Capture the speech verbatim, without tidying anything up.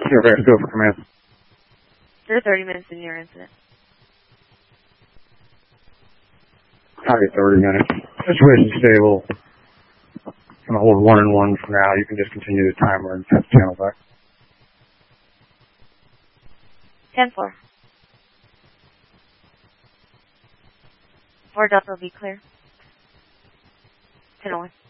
You're ready to go for command. There are thirty minutes in your incident. Probably thirty minutes. Situation's stable. I'm going to hold one and one for now. You can just continue the timer and set the channel back. ten four. four Delta will be clear. ten oh one.